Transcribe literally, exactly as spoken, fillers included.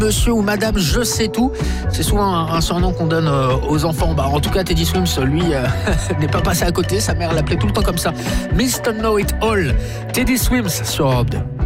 Monsieur ou Madame Je sais tout, c'est souvent un, un surnom qu'on donne euh, aux enfants. Bah, en tout cas, Teddy Swims, lui, euh, n'est pas passé à côté. Sa mère l'appelait tout le temps comme ça. mister Know It All. Teddy Swims sur Europe deux.